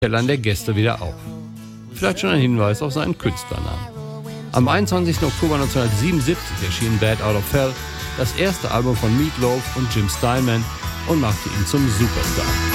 Kellern der Gäste wieder auf. Vielleicht schon ein Hinweis auf seinen Künstlernamen. Am 21. Oktober 1977 erschien Bad Out of Hell, das erste Album von Meat Loaf und Jim Steinman, und machte ihn zum Superstar.